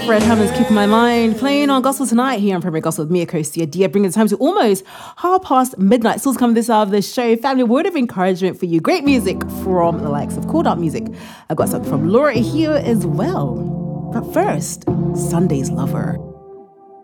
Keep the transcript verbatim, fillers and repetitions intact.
Fred Hammond's Keeping My Mind, playing on Gospel Tonight here on Premier Gospel with Mia Coastia Dia, bringing the time to almost half past midnight. Still coming this hour of the show. Family, word of encouragement for you. Great music from the likes of Called Out Music. I've got something from Laura here as well. But first, Sunday's Lover.